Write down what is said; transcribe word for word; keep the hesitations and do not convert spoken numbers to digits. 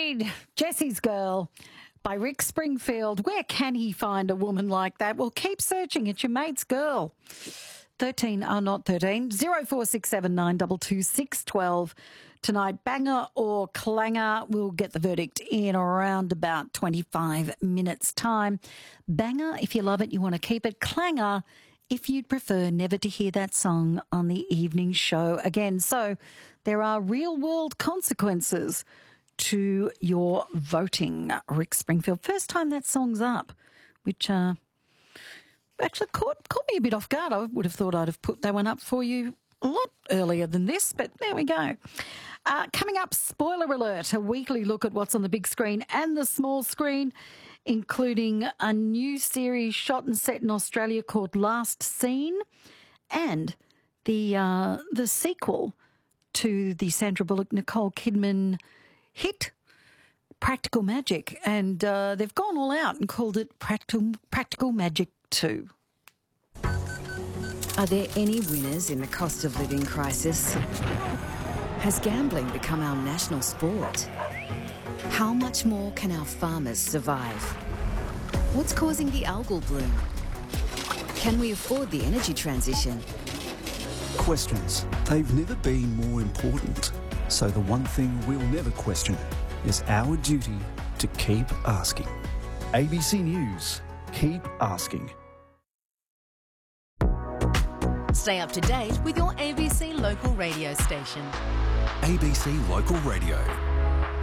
Reid, Jesse's Girl by Rick Springfield. Where can he find a woman like that? Well, keep searching. It's your mate's girl. thirteen, oh, not thirteen, zero four six seven nine two two six one two. Tonight, banger or clanger? We'll get the verdict in around about twenty-five minutes' time. Banger, if you love it, you want to keep it. Clanger, if you'd prefer never to hear that song on the evening show again. So there are real-world consequences to your voting. Rick Springfield, first time that song's up, which uh, actually caught, caught me a bit off guard. I would have thought I'd have put that one up for you a lot earlier than this, but there we go. Uh, coming up, spoiler alert, a weekly look at what's on the big screen and the small screen, including a new series shot and set in Australia called Last Scene, and the uh, the sequel to the Sandra Bullock, Nicole Kidman hit Practical Magic, and uh, they've gone all out and called it Practical, Practical Magic two. Are there any winners in the cost of living crisis? Has gambling become our national sport? How much more can our farmers survive? What's causing the algal bloom? Can we afford the energy transition? Questions. They've never been more important. So the one thing we'll never question is our duty to keep asking. A B C News. Keep asking. Stay up to date with your A B C local radio station. A B C Local Radio.